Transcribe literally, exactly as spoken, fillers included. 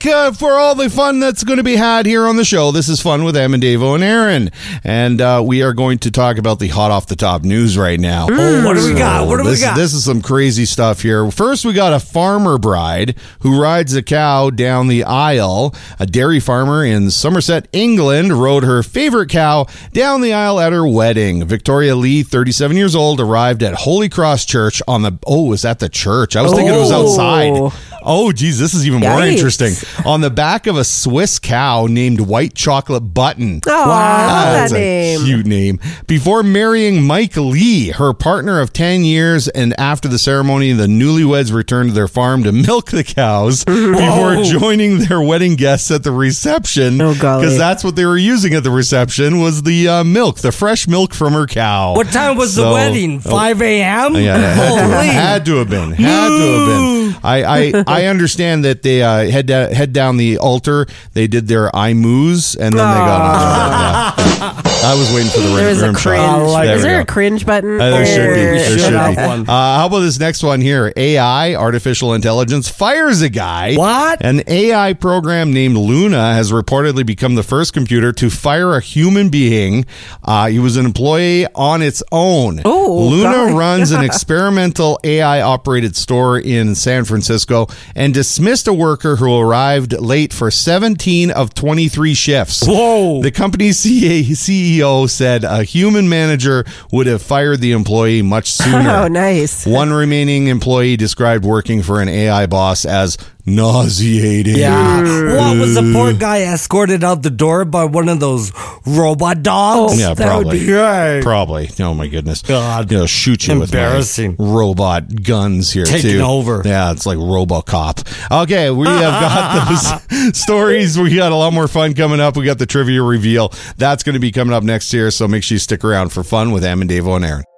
back uh, for all the fun that's going to be had here on the show. This is Fun with Em and Davo and Aaron. And uh, we are going to talk about the hot off the top news right now. Oh, what do we got? What do this, we got? This is some crazy stuff here. First, we got a farmer bride who rides a cow down the aisle. A dairy farmer in Somerset, England, rode her favorite cow down the aisle at her wedding. Victoria Lee, thirty-seven years old, arrived at Holy Cross Church on the... Oh, was that the church? I was thinking it was outside. Oh, geez, this is even more Yikes. interesting. On the back of a Swiss cow named White Chocolate Button. Oh, I love That's that a name. cute name. Before marrying Mike Lee, her partner of ten years, and after the ceremony, the newlyweds returned to their farm to milk the cows before joining their wedding guests at the reception. Oh, golly. Because that's what they were using at the reception was the uh, milk, the fresh milk from her cow. What time was So- the wedding? five a.m.? Yeah, it had, to, Holy. had to have been. Had to have been. I, I, I understand that they uh, head da- head down the altar. They did their I moos and then they got. Uh, I was waiting for the There is a rim cringe. shot. like- There Is we there go. a cringe button? Uh, there should be. Or- There should should have be. one. Uh, how about this next one here? A I, artificial intelligence, fires a guy. What? An A I program named Luna has reportedly become the first computer to fire a human being. Uh, he was an employee on its own. Oh, Luna golly. runs an experimental A I-operated store in San Francisco and dismissed a worker who arrived late for seventeen of twenty-three shifts. Whoa. The company's C E O said a human manager would have fired the employee much sooner. Oh, nice. One remaining employee described working for an A I boss as nauseating. Yeah. What was the poor guy escorted out the door by one of those robot dogs? Oh, Yeah, that would probably. be- Right. Probably. Oh my goodness. God. You know, shoot you with my Embarrassing. robot guns here Taking too. over. Yeah, it's like RoboCop. Okay, we have got those stories. We got a lot more fun coming up. We got the trivia reveal. That's going to be coming up next year, so make sure you stick around for Fun with Em and Davo and Aaron.